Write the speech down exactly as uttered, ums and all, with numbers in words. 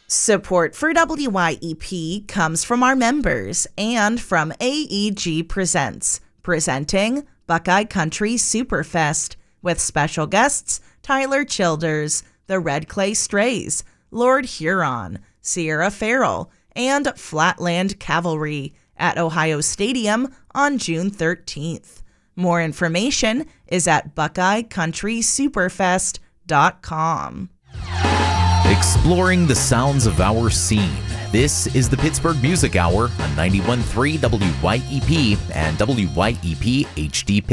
Support for W Y E P comes from our members and from A E G Presents, presenting Buckeye Country Superfest with special guests Tyler Childers, the Red Clay Strays, Lord Huron, Sierra Farrell, and Flatland Cavalry at Ohio Stadium on June thirteenth. More information is at buckeye country superfest dot com. Exploring the sounds of our scene. This is the Pittsburgh Music Hour on ninety-one point three W Y E P and W Y E P H D